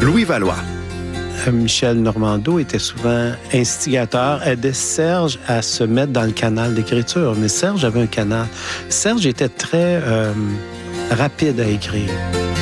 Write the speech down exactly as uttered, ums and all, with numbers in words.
Louis Valois. Michel Normando était souvent instigateur, aidait Serge à se mettre dans le canal d'écriture. Mais Serge avait un canal. Serge était très euh, rapide à écrire.